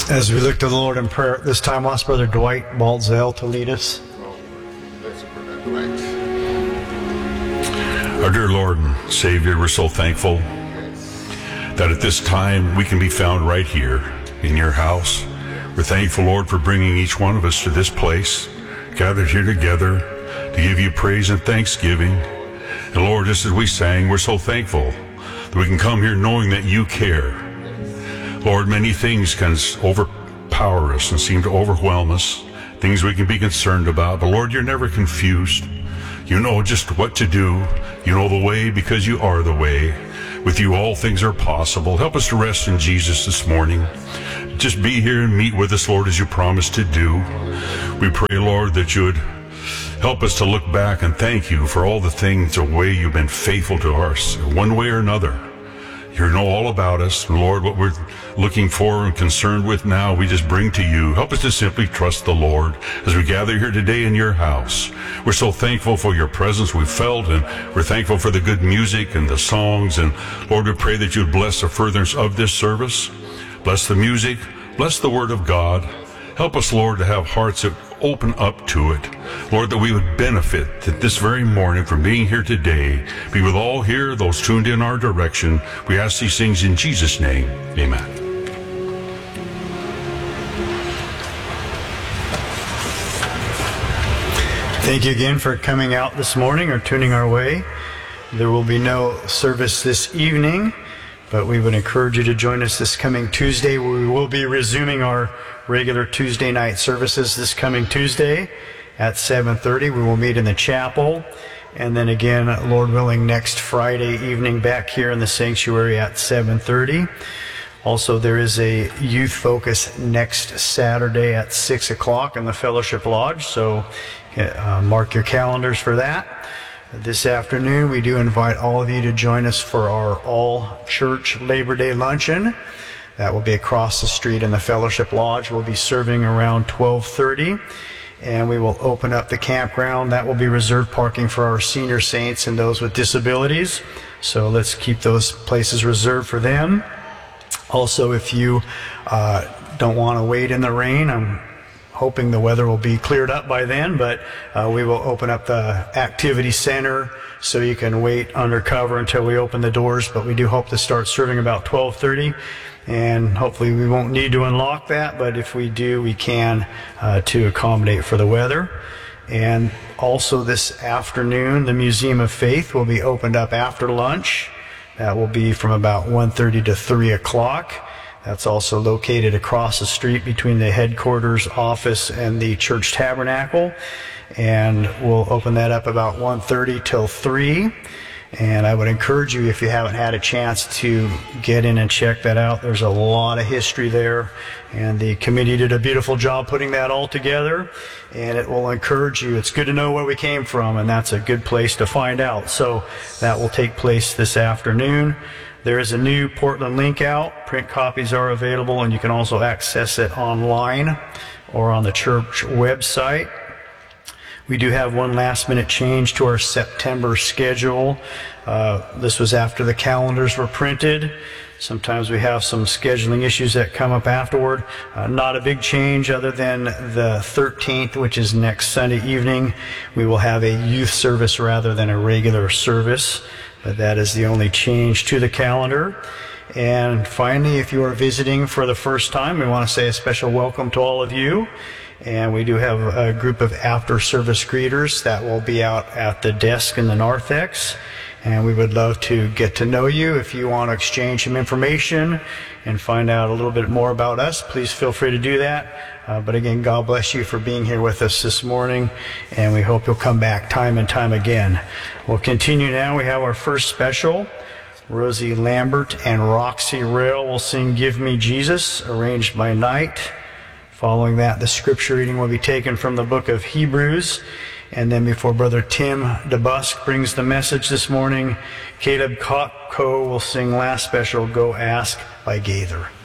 As we look to the Lord in prayer at this time, I'll ask Brother Dwight Baltzell to lead us. Our dear Lord and Savior, we're so thankful that at this time we can be found right here in your house. We're thankful, Lord, for bringing each one of us to this place, gathered here together to give you praise and thanksgiving. And Lord, just as we sang, we're so thankful that we can come here knowing that you care. Lord, many things can overpower us and seem to overwhelm us, things we can be concerned about. But Lord, you're never confused. You know just what to do. You know the way because you are the way. With you, all things are possible. Help us to rest in Jesus this morning. Just be here and meet with us, Lord, as you promised to do. We pray, Lord, that you would help us to look back and thank you for all the things, the way you've been faithful to us, one way or another. You know all about us. And Lord, what we're looking for and concerned with now, we just bring to you. Help us to simply trust the Lord as we gather here today in your house. We're so thankful for your presence we've felt, and we're thankful for the good music and the songs. And Lord, we pray that you would bless the furtherance of this service. Bless the music. Bless the word of God. Help us, Lord, to have hearts that open up to it. Lord, that we would benefit at this very morning from being here today. Be with all here, those tuned in our direction. We ask these things in Jesus' name. Amen. Thank you again for coming out this morning or tuning our way. There will be no service this evening, but we would encourage you to join us this coming Tuesday. We will be resuming our regular Tuesday night services this coming Tuesday at 7:30. We will meet in the chapel. And then again, Lord willing, next Friday evening back here in the sanctuary at 7:30. Also, there is a youth focus next Saturday at 6 o'clock in the Fellowship Lodge. So mark your calendars for that. This afternoon, we do invite all of you to join us for our all-church Labor Day luncheon. That will be across the street in the Fellowship Lodge. We'll be serving around 12:30, and we will open up the campground. That will be reserved parking for our senior saints and those with disabilities. So let's keep those places reserved for them. Also, if you don't want to wait in the rain, I'm hoping the weather will be cleared up by then, but we will open up the activity center so you can wait under cover until we open the doors. But we do hope to start serving about 12:30, and hopefully we won't need to unlock that, but if we do, we can to accommodate for the weather. And also this afternoon, the Museum of Faith will be opened up after lunch. That will be from about 1:30 to 3 o'clock. That's also located across the street between the headquarters office and the church tabernacle. And we'll open that up about 1:30 till 3. And I would encourage you, if you haven't had a chance, to get in and check that out. There's a lot of history there, and the committee did a beautiful job putting that all together, and it will encourage you. It's good to know where we came from, and that's a good place to find out. So that will take place this afternoon. There is a new Portland link out. Print copies are available, and you can also access it online or on the church website. We do have one last-minute change to our September schedule. This was after the calendars were printed. Sometimes we have some scheduling issues that come up afterward. Not a big change other than the 13th, which is next Sunday evening. We will have a youth service rather than a regular service, but that is the only change to the calendar. And finally, if you are visiting for the first time, we want to say a special welcome to all of you. And we do have a group of after-service greeters that will be out at the desk in the narthex. And we would love to get to know you. If you want to exchange some information and find out a little bit more about us, please feel free to do that. But again, God bless you for being here with us this morning, and we hope you'll come back time and time again. We'll continue now. We have our first special. Rosie Lambert and Roxy Rail will sing Give Me Jesus, arranged by Knight. Following that, the scripture reading will be taken from the book of Hebrews. And then before Brother Tim DeBusk brings the message this morning, Caleb Kotko will sing last special, Go Ask by Gaither.